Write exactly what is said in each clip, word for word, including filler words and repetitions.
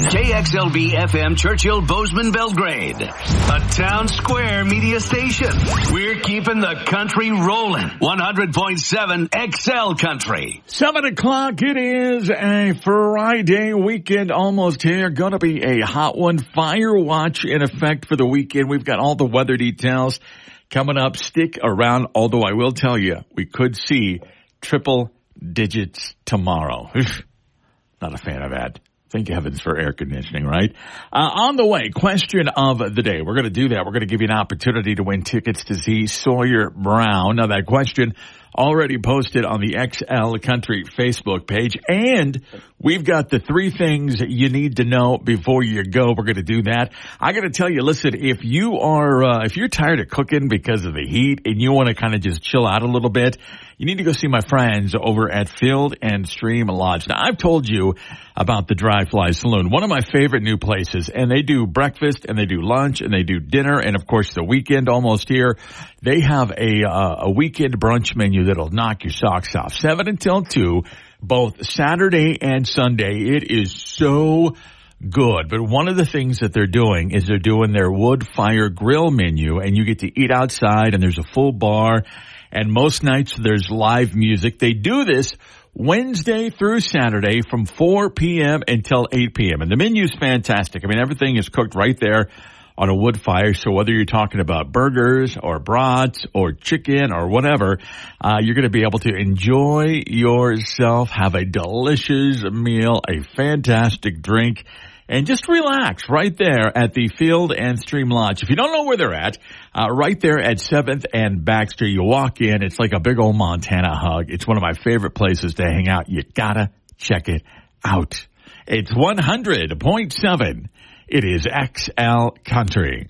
K X L V F M Churchill Bozeman Belgrade. A town square media station. We're keeping the country rolling. one hundred point seven X L Country. Seven o'clock. It is a Friday weekend almost here. Gonna be a hot one. Fire watch in effect for the weekend. We've got all the weather details coming up. Stick around. Although I will tell you, we could see triple digits tomorrow. Not a fan of that. Thank heavens for air conditioning, right? Uh, on the way, question of the day. We're going to do that. We're going to give you an opportunity to win tickets to see Sawyer Brown. Now, that question already posted on the X L Country Facebook page. And we've got the three things you need to know before you go. We're going to do that. I got to tell you, listen, if you are, uh, if you're tired of cooking because of the heat and you want to kind of just chill out a little bit, you need to go see my friends over at Field and Stream Lodge. Now, I've told you about the Dry Fly Saloon, one of my favorite new places, and they do breakfast and they do lunch and they do dinner and, of course, the weekend almost here. They have a uh, a weekend brunch menu that'll knock your socks off. seven until two, both Saturday and Sunday. It is so good. But one of the things that they're doing is they're doing their wood fire grill menu, and you get to eat outside, and there's a full bar. And most nights there's live music. They do this Wednesday through Saturday from four p.m. until eight p.m. And the menu's fantastic. I mean, everything is cooked right there on a wood fire. So whether you're talking about burgers or brats or chicken or whatever, uh, you're going to be able to enjoy yourself, have a delicious meal, a fantastic drink, and just relax right there at the Field and Stream Lodge. If you don't know where they're at, uh, right there at seventh and Baxter, you walk in. It's like a big old Montana hug. It's one of my favorite places to hang out. You gotta check it out. It's one hundred point seven. It is X L Country.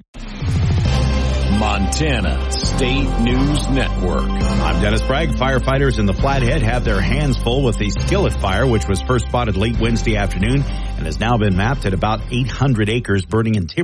Montana State News Network. I'm Dennis Bragg. Firefighters in the Flathead have their hands full with the Skillet Fire, which was first spotted late Wednesday afternoon and has now been mapped at about eight hundred acres burning in timber.